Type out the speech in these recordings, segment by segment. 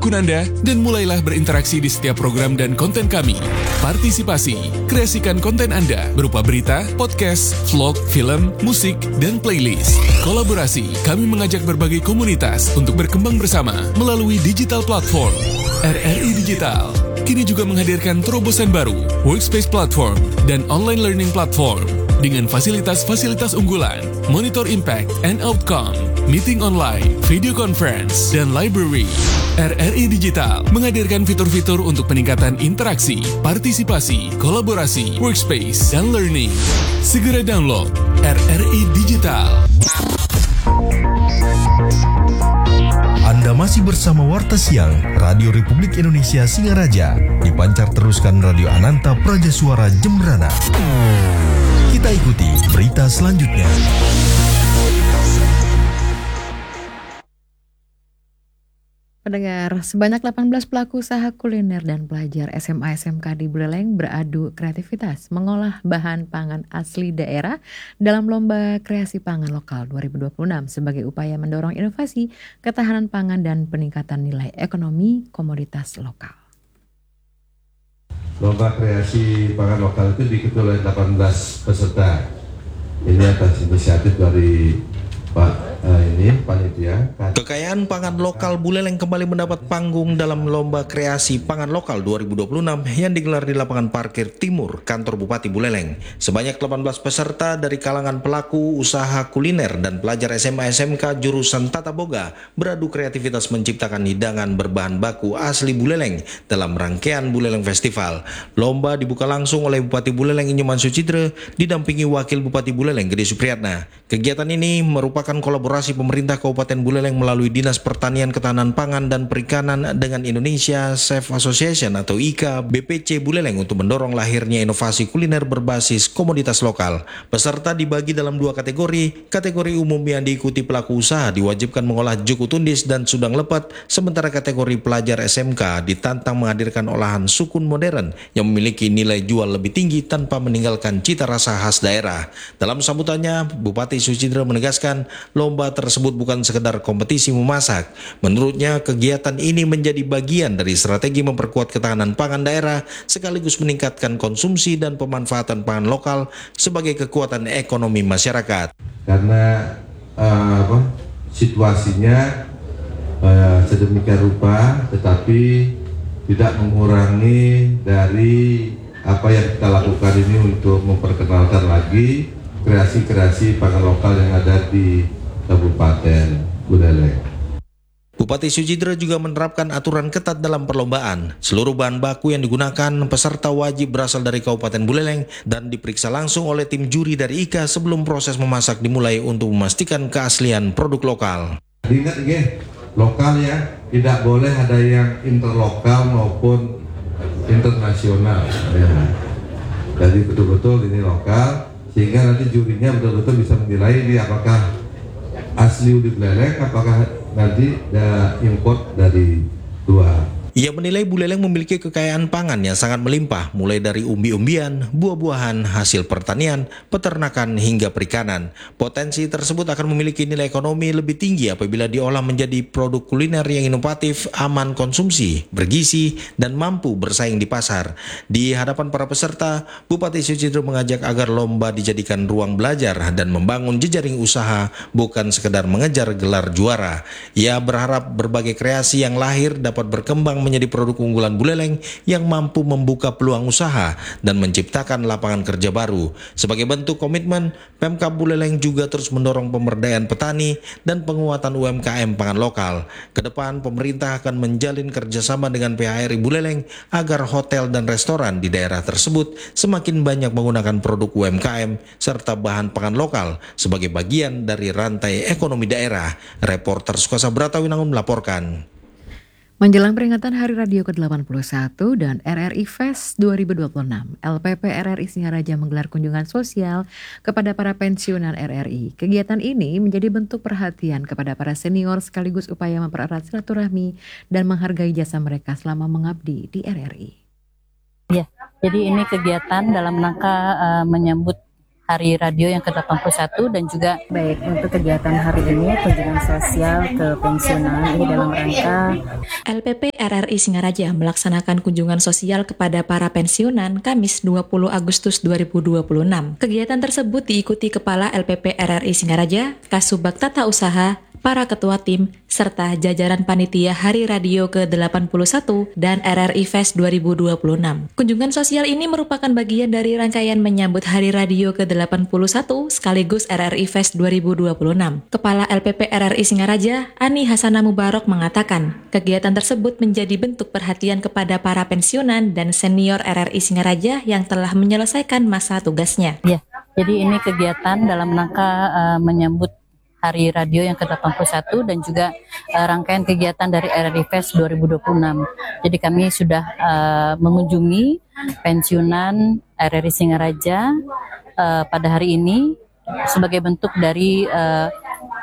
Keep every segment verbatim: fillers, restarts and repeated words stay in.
akun Anda dan mulailah berinteraksi di setiap program dan konten kami. Partisipasi, kreasikan konten Anda berupa berita, podcast, vlog, film, musik, dan playlist. Kolaborasi, kami mengajak berbagai komunitas untuk berkembang bersama melalui digital platform. R R I Digital kini juga menghadirkan terobosan baru, workspace platform, dan online learning platform dengan fasilitas-fasilitas unggulan, monitor impact and outcome, meeting online, video conference, dan library. R R I Digital menghadirkan fitur-fitur untuk peningkatan interaksi, partisipasi, kolaborasi, workspace, dan learning. Segera download R R I Digital. Anda masih bersama Warta Siang Radio Republik Indonesia Singaraja, dipancar teruskan Radio Ananta Praja Suara Jembrana. Kita ikuti berita selanjutnya. Pendengar, sebanyak delapan belas pelaku usaha kuliner dan pelajar S M A S M K di Buleleng beradu kreativitas mengolah bahan pangan asli daerah dalam Lomba Kreasi Pangan Lokal dua ribu dua puluh enam sebagai upaya mendorong inovasi, ketahanan pangan, dan peningkatan nilai ekonomi komoditas lokal. Lomba Kreasi Pangan Lokal itu diikuti oleh delapan belas peserta. Ini atas inisiatif dari Pak uh, ini panitia. Kekayaan pangan lokal Buleleng kembali mendapat panggung dalam Lomba Kreasi Pangan Lokal dua ribu dua puluh enam yang digelar di lapangan parkir timur kantor Bupati Buleleng. Sebanyak delapan belas peserta dari kalangan pelaku usaha kuliner dan pelajar S M A S M K jurusan Tata Boga beradu kreativitas menciptakan hidangan berbahan baku asli Buleleng dalam rangkaian Buleleng Festival. Lomba dibuka langsung oleh Bupati Buleleng Inyoman Sucitra didampingi Wakil Bupati Buleleng Gede Supriyatna. Kegiatan ini merupakan kolaborasi pemerintah Kabupaten Buleleng melalui Dinas Pertanian Ketahanan Pangan dan Perikanan dengan Indonesia Chef Association atau I K A B P C Buleleng untuk mendorong lahirnya inovasi kuliner berbasis komoditas lokal. Peserta dibagi dalam dua kategori. Kategori umum yang diikuti pelaku usaha diwajibkan mengolah juku tundis dan sudang lepet, sementara kategori pelajar S M K ditantang menghadirkan olahan sukun modern yang memiliki nilai jual lebih tinggi tanpa meninggalkan cita rasa khas daerah. Dalam sambutannya, Bupati Sucitra menegaskan lomba tersebut bukan sekedar kompetisi memasak. Menurutnya, kegiatan ini menjadi bagian dari strategi memperkuat ketahanan pangan daerah sekaligus meningkatkan konsumsi dan pemanfaatan pangan lokal sebagai kekuatan ekonomi masyarakat. Karena uh, apa, situasinya uh, sedemikian rupa, tetapi tidak mengurangi dari apa yang kita lakukan ini untuk memperkenalkan lagi kreasi-kreasi pangan lokal yang ada di Kabupaten Buleleng. Bupati Sucitra juga menerapkan aturan ketat dalam perlombaan. Seluruh bahan baku yang digunakan peserta wajib berasal dari Kabupaten Buleleng dan diperiksa langsung oleh tim juri dari I K A sebelum proses memasak dimulai untuk memastikan keaslian produk lokal. Ingat ya, lokal ya, tidak boleh ada yang interlokal maupun internasional. Ya. Jadi betul-betul ini lokal, sehingga nanti jurinya betul-betul bisa menilai ini apakah asli di Buleleng, apakah nanti ada import dari luar. Ia menilai Buleleng memiliki kekayaan pangan yang sangat melimpah, mulai dari umbi-umbian, buah-buahan, hasil pertanian, peternakan, hingga perikanan. Potensi tersebut akan memiliki nilai ekonomi lebih tinggi apabila diolah menjadi produk kuliner yang inovatif, aman konsumsi, bergizi, dan mampu bersaing di pasar. Di hadapan para peserta, Bupati Sucitra mengajak agar lomba dijadikan ruang belajar dan membangun jejaring usaha, bukan sekedar mengejar gelar juara. Ia berharap berbagai kreasi yang lahir dapat berkembang menjadi produk unggulan Buleleng yang mampu membuka peluang usaha dan menciptakan lapangan kerja baru. Sebagai bentuk komitmen, Pemkab Buleleng juga terus mendorong pemberdayaan petani dan penguatan U M K M pangan lokal. Kedepan, pemerintah akan menjalin kerjasama dengan P H R I Buleleng agar hotel dan restoran di daerah tersebut semakin banyak menggunakan produk U M K M serta bahan pangan lokal sebagai bagian dari rantai ekonomi daerah. Reporter Sukasa Bratawinangun melaporkan. Menjelang peringatan Hari Radio ke delapan puluh satu dan R R I Fest dua ribu dua puluh enam, L P P R R I Singaraja menggelar kunjungan sosial kepada para pensiunan R R I. Kegiatan ini menjadi bentuk perhatian kepada para senior sekaligus upaya mempererat silaturahmi dan menghargai jasa mereka selama mengabdi di R R I. Ya, jadi ini kegiatan dalam rangka uh, menyambut Hari Radio yang ke delapan puluh satu dan juga baik untuk kegiatan hari ini kunjungan sosial ke pensiunan ini dalam rangka L P P R R I Singaraja melaksanakan kunjungan sosial kepada para pensiunan Kamis dua puluh Agustus dua ribu dua puluh enam. Kegiatan tersebut diikuti Kepala L P P R R I Singaraja, Kasubag Tata Usaha, para ketua tim, serta jajaran panitia Hari Radio ke delapan puluh satu dan R R I Fest dua ribu dua puluh enam. Kunjungan sosial ini merupakan bagian dari rangkaian menyambut Hari Radio ke delapan puluh satu sekaligus R R I Fest dua ribu dua puluh enam. Kepala L P P R R I Singaraja, Ani Hasana Mubarok mengatakan, kegiatan tersebut menjadi bentuk perhatian kepada para pensiunan dan senior R R I Singaraja yang telah menyelesaikan masa tugasnya. Ya, jadi ini kegiatan dalam rangka uh, menyambut Hari Radio yang ke delapan puluh satu dan juga uh, rangkaian kegiatan dari R R I Fest dua ribu dua puluh enam. Jadi kami sudah uh, mengunjungi pensiunan R R I Singaraja uh, pada hari ini sebagai bentuk dari uh,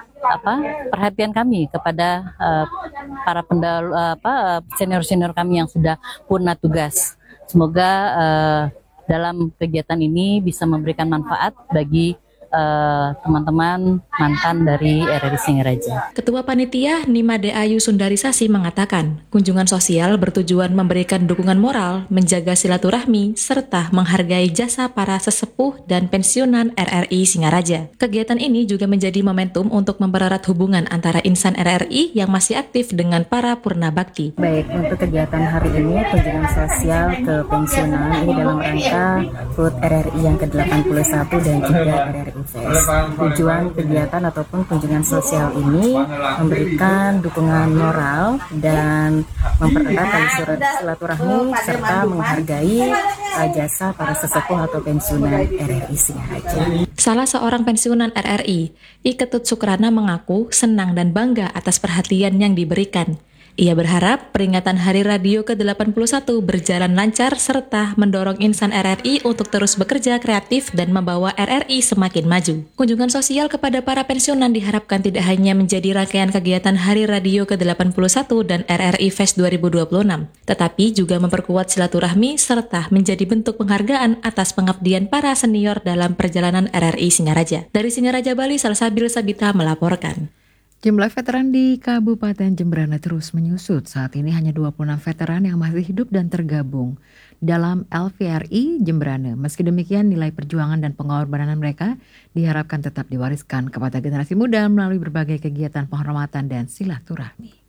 apa perhatian kami kepada uh, para pendahulu uh, apa senior-senior kami yang sudah purna tugas. Semoga uh, dalam kegiatan ini bisa memberikan manfaat bagi Uh, teman-teman mantan dari R R I Singaraja. Ketua Panitia Nimade Ayu Sundarisasi mengatakan, kunjungan sosial bertujuan memberikan dukungan moral, menjaga silaturahmi, serta menghargai jasa para sesepuh dan pensiunan R R I Singaraja. Kegiatan ini juga menjadi momentum untuk mempererat hubungan antara insan R R I yang masih aktif dengan para purna bakti. Baik, untuk kegiatan hari ini kunjungan sosial ke pensiunan ini dalam rangka H U T R R I yang ke delapan puluh satu dan juga R R I Fest. Tujuan kegiatan ataupun kunjungan sosial ini memberikan dukungan moral dan mempererat tali surat silaturahmi serta menghargai uh, jasa para sesepuh atau pensiunan R R I Singaraja. Salah seorang pensiunan R R I, I Ketut Sukrana mengaku senang dan bangga atas perhatian yang diberikan. Ia berharap peringatan Hari Radio ke delapan puluh satu berjalan lancar serta mendorong insan R R I untuk terus bekerja kreatif dan membawa R R I semakin maju. Kunjungan sosial kepada para pensiunan diharapkan tidak hanya menjadi rangkaian kegiatan Hari Radio ke delapan puluh satu dan R R I Fest dua ribu dua puluh enam, tetapi juga memperkuat silaturahmi serta menjadi bentuk penghargaan atas pengabdian para senior dalam perjalanan R R I Singaraja. Dari Singaraja, Bali, Salsabil Sabita melaporkan. Jumlah veteran di Kabupaten Jembrana terus menyusut. Saat ini hanya dua puluh enam veteran yang masih hidup dan tergabung dalam L V R I Jembrana. Meski demikian, nilai perjuangan dan pengorbanan mereka diharapkan tetap diwariskan kepada generasi muda melalui berbagai kegiatan penghormatan dan silaturahmi.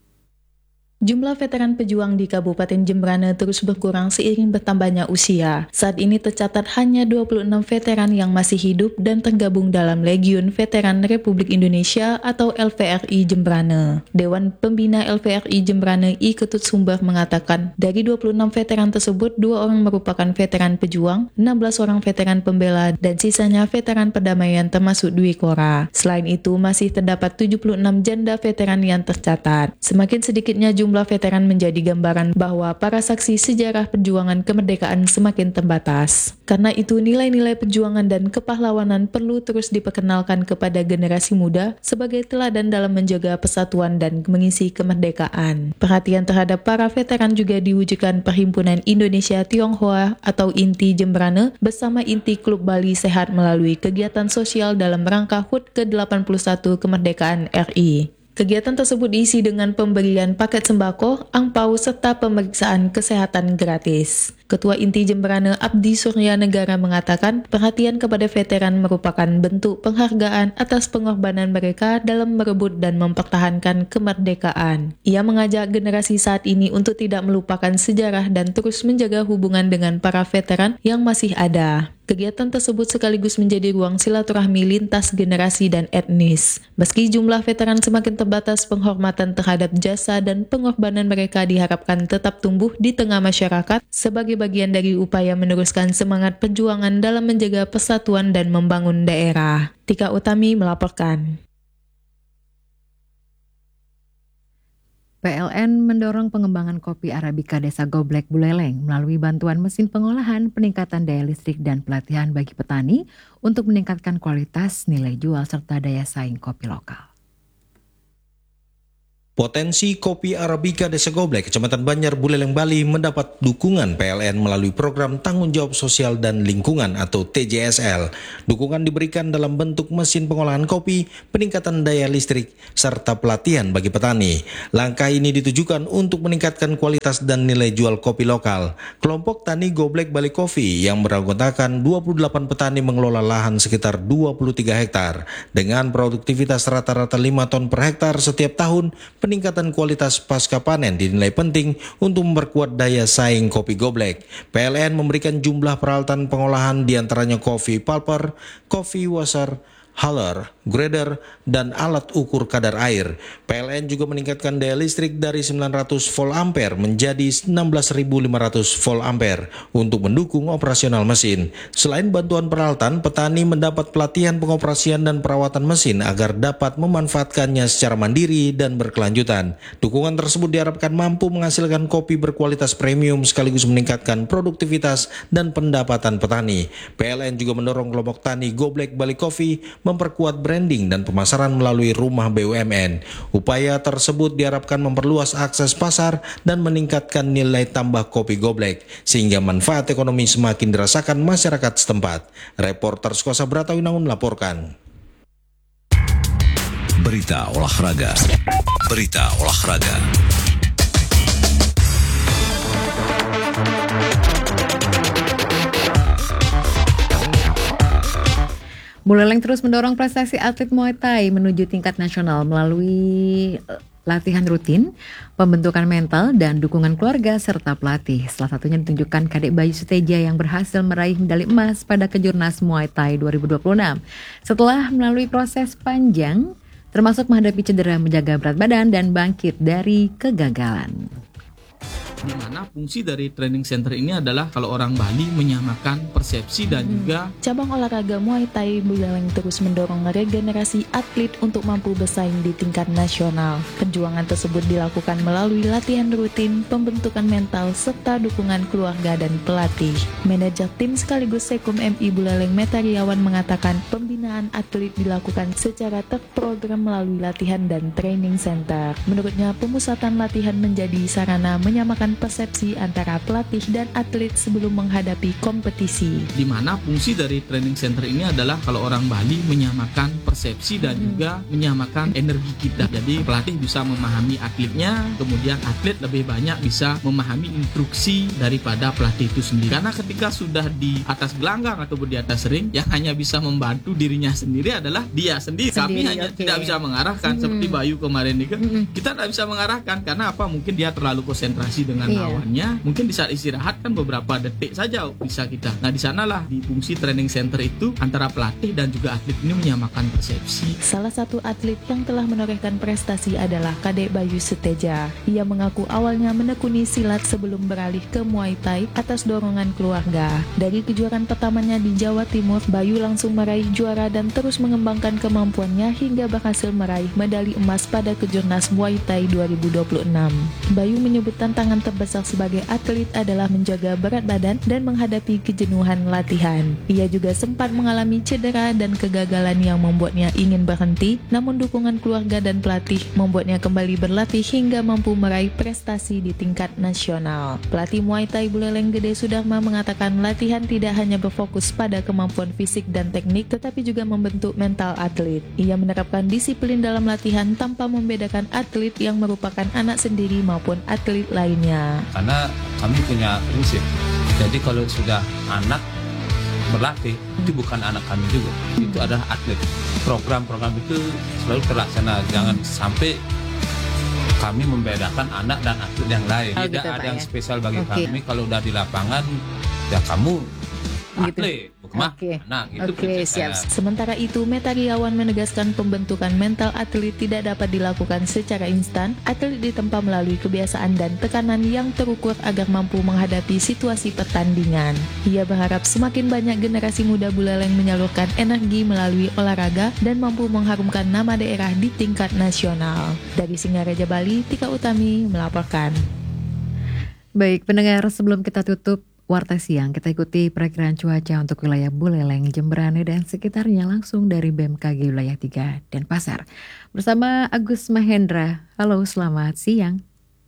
Jumlah veteran pejuang di Kabupaten Jembrana terus berkurang seiring bertambahnya usia. Saat ini tercatat hanya dua puluh enam veteran yang masih hidup dan tergabung dalam Legiun Veteran Republik Indonesia atau L V R I Jembrana. Dewan Pembina L V R I Jembrana I Ketut Sumber mengatakan, dari dua puluh enam veteran tersebut, dua orang merupakan veteran pejuang, enam belas orang veteran pembela, dan sisanya veteran perdamaian termasuk Dwi Kora. Selain itu, masih terdapat tujuh puluh enam janda veteran yang tercatat. Semakin sedikitnya jumlah Jumlah veteran menjadi gambaran bahwa para saksi sejarah perjuangan kemerdekaan semakin terbatas. Karena itu, nilai-nilai perjuangan dan kepahlawanan perlu terus diperkenalkan kepada generasi muda sebagai teladan dalam menjaga persatuan dan mengisi kemerdekaan. Perhatian terhadap para veteran juga diwujudkan Perhimpunan Indonesia Tionghoa atau INTI Jembrana bersama INTI Klub Bali Sehat melalui kegiatan sosial dalam rangka H U T ke delapan puluh satu kemerdekaan R I. Kegiatan tersebut diisi dengan pemberian paket sembako, angpau, serta pemeriksaan kesehatan gratis. Ketua Inti Jembrana Abdi Surya Negara mengatakan perhatian kepada veteran merupakan bentuk penghargaan atas pengorbanan mereka dalam merebut dan mempertahankan kemerdekaan. Ia mengajak generasi saat ini untuk tidak melupakan sejarah dan terus menjaga hubungan dengan para veteran yang masih ada. Kegiatan tersebut sekaligus menjadi ruang silaturahmi lintas generasi dan etnis. Meski jumlah veteran semakin terbatas, penghormatan terhadap jasa dan pengorbanan mereka diharapkan tetap tumbuh di tengah masyarakat sebagai bagian dari upaya meneruskan semangat perjuangan dalam menjaga persatuan dan membangun daerah. Tika Utami melaporkan. P L N mendorong pengembangan kopi Arabica Desa Goblek Buleleng melalui bantuan mesin pengolahan, peningkatan daya listrik, dan pelatihan bagi petani untuk meningkatkan kualitas, nilai jual, serta daya saing kopi lokal. Potensi kopi Arabica Desa Goblek, Kecamatan Banjar, Buleleng, Bali mendapat dukungan P L N melalui program Tanggung Jawab Sosial dan Lingkungan atau T J S L. Dukungan diberikan dalam bentuk mesin pengolahan kopi, peningkatan daya listrik, serta pelatihan bagi petani. Langkah ini ditujukan untuk meningkatkan kualitas dan nilai jual kopi lokal. Kelompok Tani Goblek Bali Coffee yang beranggotakan dua puluh delapan petani mengelola lahan sekitar dua puluh tiga hektar. Dengan produktivitas rata-rata lima ton per hektar setiap tahun, peningkatan kualitas pasca panen dinilai penting untuk memperkuat daya saing kopi Goblek. P L N memberikan jumlah peralatan pengolahan diantaranya coffee pulper, coffee washer, huller, grader, dan alat ukur kadar air. P L N juga meningkatkan daya listrik dari sembilan ratus volt ampere menjadi enam belas ribu lima ratus volt ampere untuk mendukung operasional mesin. Selain bantuan peralatan, petani mendapat pelatihan pengoperasian dan perawatan mesin agar dapat memanfaatkannya secara mandiri dan berkelanjutan. Dukungan tersebut diharapkan mampu menghasilkan kopi berkualitas premium sekaligus meningkatkan produktivitas dan pendapatan petani. P L N juga mendorong kelompok Tani Goblek Bali Coffee memperkuat branding dan pemasaran melalui rumah B U M N. Upaya tersebut diharapkan memperluas akses pasar dan meningkatkan nilai tambah kopi Goblek, sehingga manfaat ekonomi semakin dirasakan masyarakat setempat. Reporter Skosa Bratawinangun melaporkan. Berita olahraga. Berita olahraga. Buleleng terus mendorong prestasi atlet Muay Thai menuju tingkat nasional melalui latihan rutin, pembentukan mental, dan dukungan keluarga serta pelatih. Salah satunya ditunjukkan Kadek Bayu Suteja yang berhasil meraih medali emas pada Kejurnas Muay Thai dua ribu dua puluh enam. Setelah melalui proses panjang, termasuk menghadapi cedera, menjaga berat badan, dan bangkit dari kegagalan. Di mana fungsi dari training center ini adalah kalau orang Bali menyamakan persepsi dan hmm. juga cabang olahraga Muay Thai Buleleng terus mendorong regenerasi atlet untuk mampu bersaing di tingkat nasional. Perjuangan tersebut dilakukan melalui latihan rutin, pembentukan mental, serta dukungan keluarga dan pelatih. Manajer tim sekaligus Sekum M I Buleleng Metariawan mengatakan pembinaan atlet dilakukan secara terprogram melalui latihan dan training center. Menurutnya, pemusatan latihan menjadi sarana menyamakan persepsi antara pelatih dan atlet sebelum menghadapi kompetisi. Di mana fungsi dari training center ini adalah kalau orang Bali menyamakan persepsi dan hmm. juga menyamakan energi kita. Jadi pelatih bisa memahami atletnya, kemudian atlet lebih banyak bisa memahami instruksi daripada pelatih itu sendiri. Karena ketika sudah di atas gelanggang ataupun di atas ring, yang hanya bisa membantu dirinya sendiri adalah dia sendiri. sendiri Kami hanya okay. tidak bisa mengarahkan hmm. seperti Bayu kemarin ini kan. Hmm. Kita tidak bisa mengarahkan karena apa? Mungkin dia terlalu konsentrasi dengan dengan yeah. lawannya, mungkin di saat istirahat kan beberapa detik saja bisa kita. Nah di sanalah di fungsi training center itu antara pelatih dan juga atlet ini menyamakan persepsi. Salah satu atlet yang telah menorehkan prestasi adalah Kadek Bayu Suteja. Ia mengaku awalnya menekuni silat sebelum beralih ke Muay Thai atas dorongan keluarga. Dari kejuaraan pertamanya di Jawa Timur, Bayu langsung meraih juara dan terus mengembangkan kemampuannya hingga berhasil meraih medali emas pada Kejurnas Muay Thai dua ribu dua puluh enam. Bayu menyebut tantangan terbesar sebagai atlet adalah menjaga berat badan dan menghadapi kejenuhan latihan. Ia juga sempat mengalami cedera dan kegagalan yang membuatnya ingin berhenti, namun dukungan keluarga dan pelatih membuatnya kembali berlatih hingga mampu meraih prestasi di tingkat nasional. Pelatih Muay Thai Buleleng Gede Sudarma mengatakan latihan tidak hanya berfokus pada kemampuan fisik dan teknik, tetapi juga membentuk mental atlet. Ia menerapkan disiplin dalam latihan tanpa membedakan atlet yang merupakan anak sendiri maupun atlet lainnya. Karena kami punya prinsip, jadi kalau sudah anak berlatih itu bukan anak kami juga, hmm. itu adalah atlet. Program-program itu selalu terlaksana, jangan sampai kami membedakan anak dan atlet yang lain. Oh, tidak gitu, ada Pak, yang ya? Spesial bagi okay. kami. Kalau udah di lapangan ya kamu atlet, gitu. Bukan okay. anak. Itu okay, siap. Sementara itu, Metariawan menegaskan pembentukan mental atlet tidak dapat dilakukan secara instan. Atlet ditempa melalui kebiasaan dan tekanan yang terukur agar mampu menghadapi situasi pertandingan. Ia berharap semakin banyak generasi muda Buleleng menyalurkan energi melalui olahraga dan mampu mengharumkan nama daerah di tingkat nasional. Dari Singaraja, Bali, Tika Utami melaporkan. Baik, pendengar, sebelum kita tutup Warta Siang, kita ikuti perakiraan cuaca untuk wilayah Buleleng, Jemberane, dan sekitarnya langsung dari B M K G Wilayah tiga Denpasar. Bersama Agus Mahendra. Halo, selamat siang.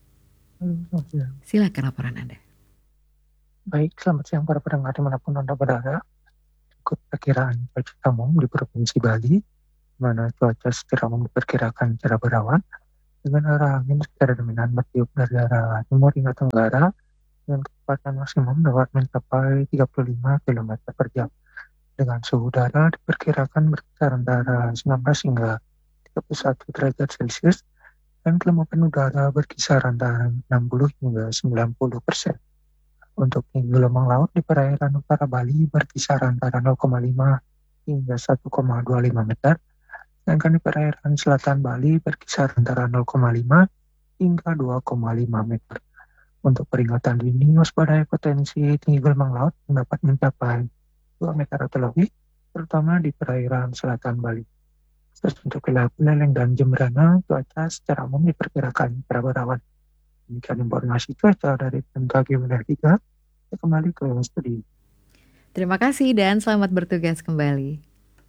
Silakan laporan Anda. Baik, selamat siang para pendengar dimanapun Anda berada. Ikut perkiraan cuaca umum di Provinsi Bali, di mana cuaca secara umum diperkirakan secara berawan, dengan arah angin secara dominan bertiup dari arah timur hingga tenggara, dengan kecepatan maksimum dapat mencapai tiga puluh lima kilometer per jam. Dengan suhu udara diperkirakan berkisar antara sembilan belas hingga tiga puluh satu derajat Celcius, dan kelembapan udara berkisar antara enam puluh hingga sembilan puluh persen. Untuk gelombang laut di perairan utara Bali berkisar antara nol koma lima hingga satu koma dua lima meter, sedangkan di perairan selatan Bali berkisar antara nol koma lima hingga dua koma lima meter. Untuk peringatan dini waspadai potensi tinggi gelombang laut dapat mencapai dua meter atau lebih, terutama di perairan selatan Bali. Terus untuk wilayah Buleleng dan Jemberana, cuaca secara umum diperkirakan berawan. Demikian informasi cuaca dari B M K G Wilayah tiga. Kita kembali ke studio. Terima kasih dan selamat bertugas kembali.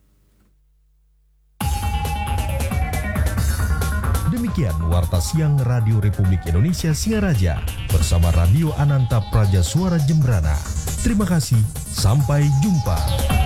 Demikian Warta Siang Radio Republik Indonesia Singaraja bersama Radio Ananta Praja Suara Jemberana. Terima kasih, sampai jumpa.